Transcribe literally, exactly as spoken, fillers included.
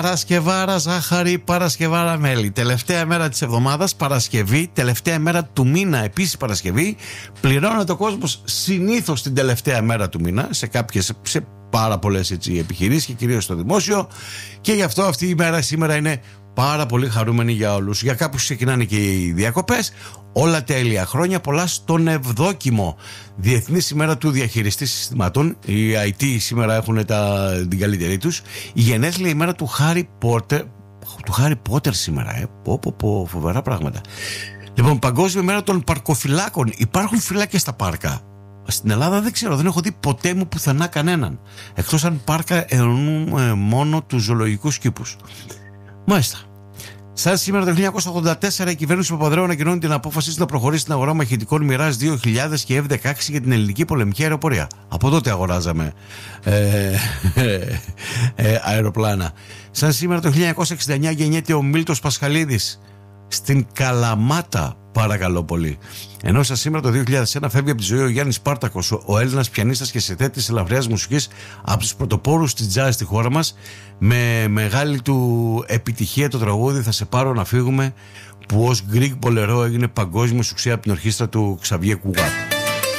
Παρασκευάρα ζάχαρη, Παρασκευάρα μέλι. Τελευταία μέρα της εβδομάδας, Παρασκευή. Τελευταία μέρα του μήνα, επίσης Παρασκευή. Πληρώνεται ο κόσμος συνήθως την τελευταία μέρα του μήνα σε κάποιες, σε πάρα πολλές έτσι, επιχειρήσεις και κυρίως στο δημόσιο. Και γι' αυτό αυτή η μέρα σήμερα είναι πάρα πολύ χαρούμενη για όλους. Για κάποιους ξεκινάνε και οι διακοπές. Όλα τέλεια. Χρόνια πολλά στον Ευδόκιμο. Διεθνής ημέρα του διαχειριστή συστημάτων. Οι άι τι σήμερα έχουν τα, την καλύτερη τους. Η γενέθλια ημέρα του Χάρι Πότερ. Του Χάρι Πότερ σήμερα, ε. Πω, πω, πω, φοβερά πράγματα. Λοιπόν, Παγκόσμια ημέρα των παρκοφυλάκων. Υπάρχουν φυλάκες στα πάρκα. Στην Ελλάδα δεν ξέρω, δεν έχω δει ποτέ μου πουθενά κανέναν. Εκτός αν πάρκα εννοούν μόνο τους ζωολογικούς κήπους. Μάλιστα. Σαν σήμερα το χίλια εννιακόσια ογδόντα τέσσερα η κυβέρνηση Παπανδρέου ανακοινώνει την απόφαση να προχωρήσει στην αγορά μαχητικών Μιράζ δύο χιλιάδες και εφ δεκαέξι για την ελληνική πολεμική αεροπορία. Από τότε αγοράζαμε ε, ε, ε, αεροπλάνα. Σαν σήμερα το χίλια εννιακόσια εξήντα εννιά γεννιέται ο Μίλτος Πασχαλίδης στην Καλαμάτα, παρακαλώ πολύ. Ενώ σαν σήμερα το δύο χιλιάδες ένα φεύγει από τη ζωή ο Γιάννης Σπάρτακος, ο Έλληνας πιανίστας και συνθέτης ελαφριάς μουσικής, από τους πρωτοπόρους της jazz στη χώρα μας. Με μεγάλη του επιτυχία το τραγούδι «Θα σε πάρω να φύγουμε», που ως Greek Bolero έγινε παγκόσμιο σουξέ από την ορχήστρα του Ξαβιέ Κουγάτ.